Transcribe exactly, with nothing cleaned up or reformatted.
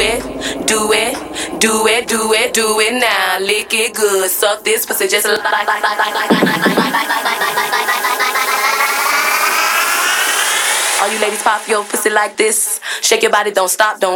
it, do it, do it, do it, do it now. Lick it good, suck this pussy just like. All you ladies pop your pussy like this. Shake your body, don't stop, don't